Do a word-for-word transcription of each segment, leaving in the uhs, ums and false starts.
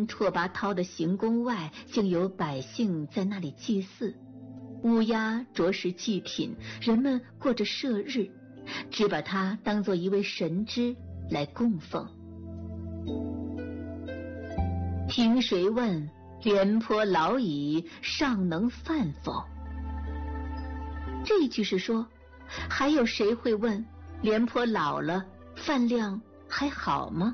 拓跋焘的行宫外，竟有百姓在那里祭祀，乌鸦啄食祭品，人们过着射日，只把它当作一位神祗来供奉。听谁问，廉颇老矣，尚能饭否？这句是说，还有谁会问廉颇老了，饭量还好吗？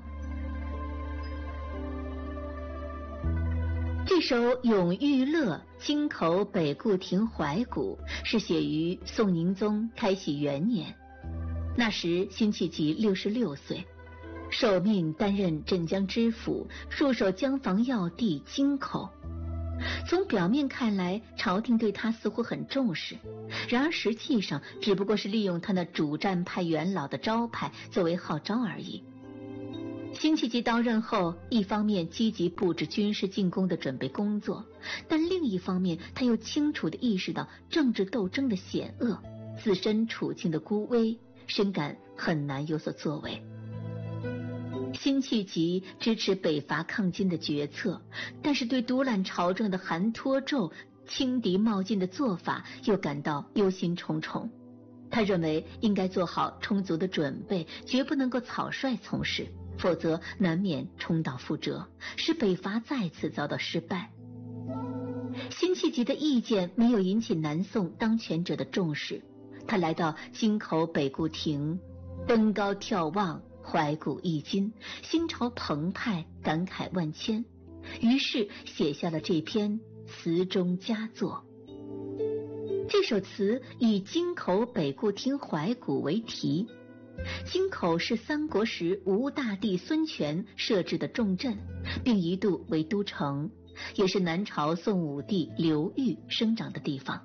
这首《咏玉乐·京口北固亭怀古》是写于宋宁宗开禧元年，那时辛弃疾六十六岁，受命担任镇江知府，戍守江防要地京口。从表面看来，朝廷对他似乎很重视，然而实际上只不过是利用他那主战派元老的招牌作为号召而已。辛弃疾到任后，一方面积极布置军事进攻的准备工作，但另一方面他又清楚地意识到政治斗争的险恶，自身处境的孤微，深感很难有所作为。辛弃疾支持北伐抗金的决策，但是对独揽朝政的韩托胄轻敌冒进的做法又感到忧心忡忡。他认为应该做好充足的准备，绝不能够草率从事，否则难免重蹈覆辙，使北伐再次遭到失败。辛弃疾的意见没有引起南宋当权者的重视，他来到京口北固亭，登高眺望，怀古忆今，心潮澎湃，感慨万千，于是写下了这篇词中佳作。这首词以京口北固亭怀古为题，京口是三国时吴大帝孙权设置的重镇，并一度为都城，也是南朝宋武帝刘裕生长的地方。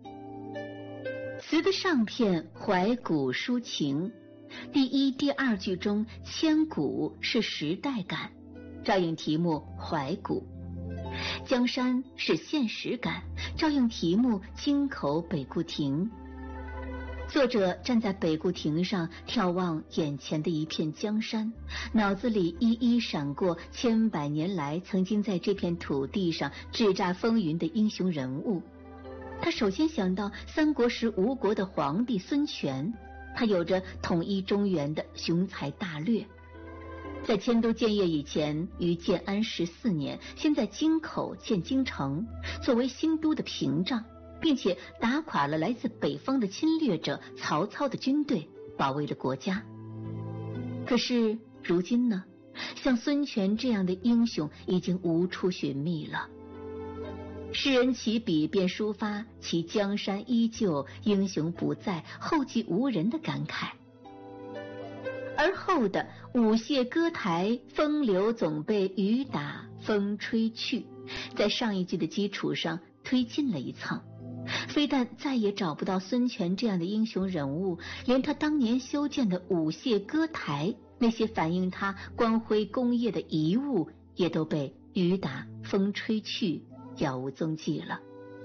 词的上片怀古抒情，第一、第二句中千古是时代感，照应题目怀古；江山是现实感，照应题目京口北固亭。作者站在北固亭上眺望眼前的一片江山，脑子里一一闪过千百年来曾经在这片土地上叱咤风云的英雄人物。他首先想到三国时吴国的皇帝孙权，他有着统一中原的雄才大略。在迁都建业以前，于建安十四年，先在京口建京城，作为新都的屏障，并且打垮了来自北方的侵略者曹操的军队，保卫了国家。可是如今呢，像孙权这样的英雄已经无处寻觅了。诗人起笔便抒发其江山依旧，英雄不在，后继无人的感慨。而后的舞榭歌台，风流总被雨打风吹去，在上一句的基础上推进了一层，非但再也找不到孙权这样的英雄人物，连他当年修建的舞榭歌台，那些反映他光辉功业的遗物，也都被雨打风吹去，杳无踪迹了。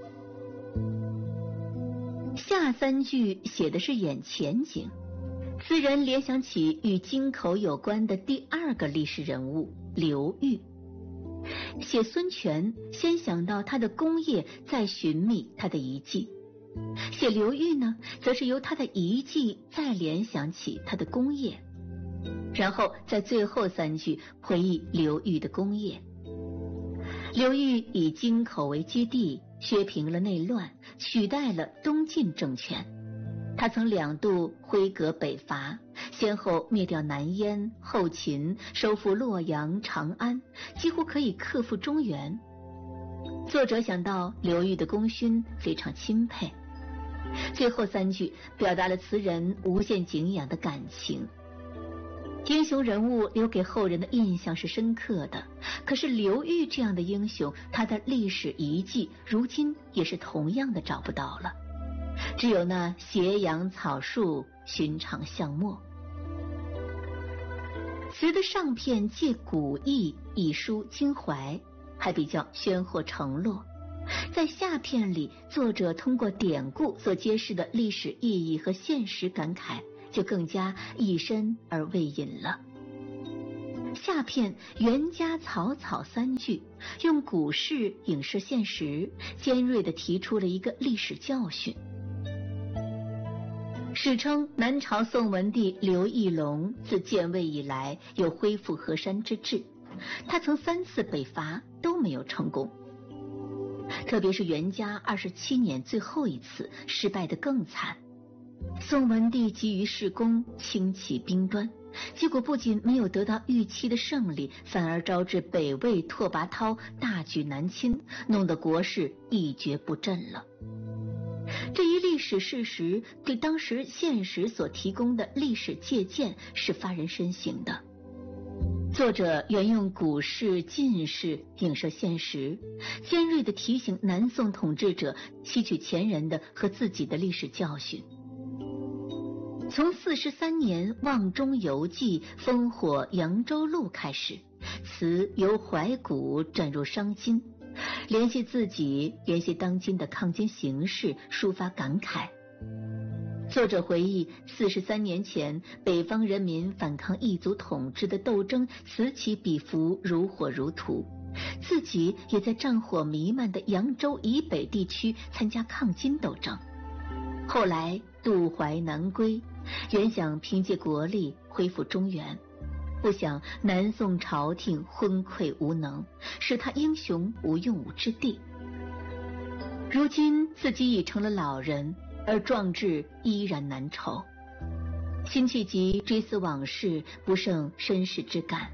下三句写的是眼前景，词人联想起与京口有关的第二个历史人物刘裕。写孙权，先想到他的功业，再寻觅他的遗迹；写刘裕呢，则是由他的遗迹再联想起他的功业，然后在最后三句回忆刘裕的功业。刘裕以京口为基地，削平了内乱，取代了东晋政权。他曾两度挥戈北伐，先后灭掉南燕、后秦，收复洛阳、长安，几乎可以克复中原。作者想到刘裕的功勋，非常钦佩。最后三句表达了词人无限敬仰的感情。英雄人物留给后人的印象是深刻的，可是刘裕这样的英雄，他的历史遗迹如今也是同样的找不到了，只有那斜阳草树，寻常巷陌。词的上片借古意以抒襟怀，还比较宣豁承诺。在下片里，作者通过典故所揭示的历史意义和现实感慨，就更加一深而未隐了。 下片袁家草草三句，用古事影射现实，尖锐地提出了一个历史教训。史称南朝宋文帝刘义隆自建魏以来有恢复河山之志，他曾三次北伐都没有成功，特别是袁家二十七年最后一次失败得更惨。宋文帝急于事功，轻启兵端，结果不仅没有得到预期的胜利，反而招致北魏拓跋焘大举南侵，弄得国势一蹶不振了。这一历史事实对当时现实所提供的历史借鉴是发人深省的。作者原用古事近事影射现实，尖锐地提醒南宋统治者吸取前人的和自己的历史教训。从四十三年望中游记烽火扬州路开始，词由怀古转入伤今，联系自己，联系当今的抗金形势，抒发感慨。作者回忆四十三年前北方人民反抗异族统治的斗争此起彼伏，如火如荼，自己也在战火弥漫的扬州以北地区参加抗金斗争。后来渡淮南归，原想凭借国力恢复中原，不想南宋朝廷昏聩无能，使他英雄无用武之地。如今自己已成了老人，而壮志依然难酬。辛弃疾追思往事，不胜身世之感。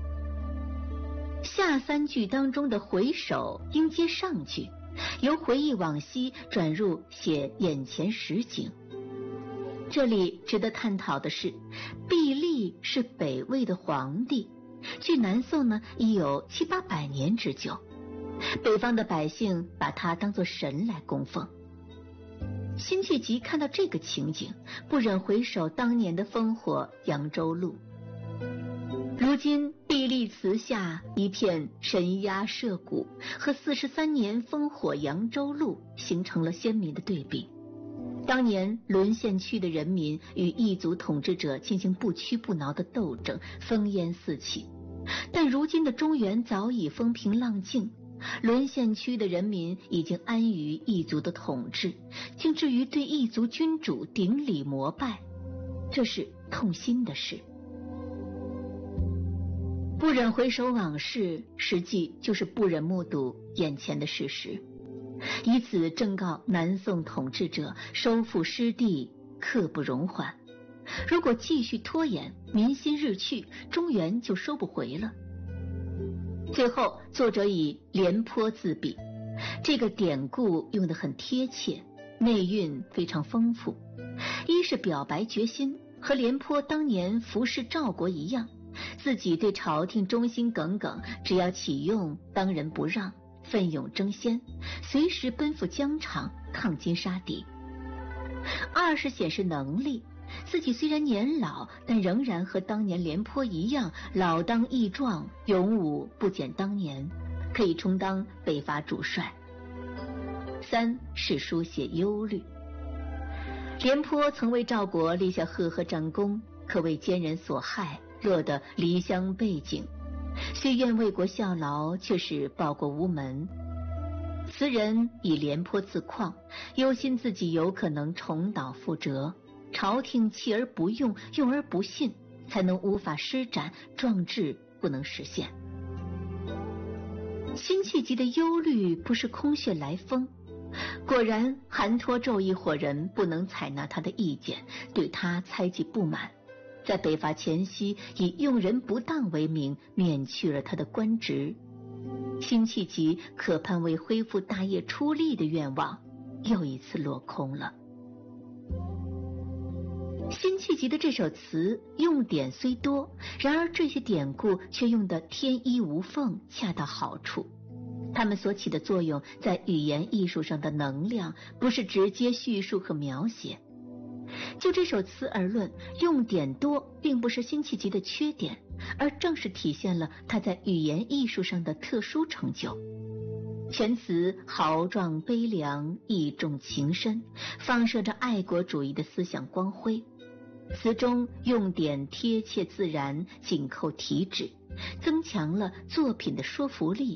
下三句当中的回首应接上句，由回忆往昔转入写眼前实景。这里值得探讨的是，毕棣是北魏的皇帝，距南宋呢已有七八百年之久，北方的百姓把他当作神来供奉。辛弃疾看到这个情景，不忍回首当年的烽火扬州路。如今毕棣祠下一片神鸦社鼓，和四十三年烽火扬州路形成了鲜明的对比。当年沦陷区的人民与异族统治者进行不屈不挠的斗争，烽烟四起，但如今的中原早已风平浪静，沦陷区的人民已经安于异族的统治，竟至于对异族君主顶礼膜拜，这是痛心的事。不忍回首往事，实际就是不忍目睹眼前的事实，以此正告南宋统治者收复失地刻不容缓。如果继续拖延，民心日去，中原就收不回了。最后作者以廉颇自比，这个典故用得很贴切，内蕴非常丰富。一是表白决心，和廉颇当年服侍赵国一样，自己对朝廷忠心耿耿，只要启用当仁不让，奋勇争先，随时奔赴疆场抗金杀敌。二是显示能力，自己虽然年老，但仍然和当年廉颇一样老当益壮，勇武不减当年，可以充当北伐主帅。三是书写忧虑，廉颇曾为赵国立下赫赫战功，可谓奸人所害，落得离乡背井，虽愿为国效劳，却是报国无门。词人以廉颇自况，忧心自己有可能重蹈覆辙，朝廷弃而不用，用而不信，才能无法施展，壮志不能实现。辛弃疾的忧虑不是空穴来风，果然韩托胄一伙人不能采纳他的意见，对他猜忌不满，在北伐前夕以用人不当为名免去了他的官职。辛弃疾可盼为恢复大业出力的愿望又一次落空了。辛弃疾的这首词用典虽多，然而这些典故却用得天衣无缝，恰到好处。他们所起的作用在语言艺术上的能量，不是直接叙述和描写。就这首词而论，用典多并不是辛弃疾的缺点，而正是体现了他在语言艺术上的特殊成就。全词豪壮悲凉，意重情深，放射着爱国主义的思想光辉。词中用典贴切自然，紧扣题旨， 增强了作品的说服力。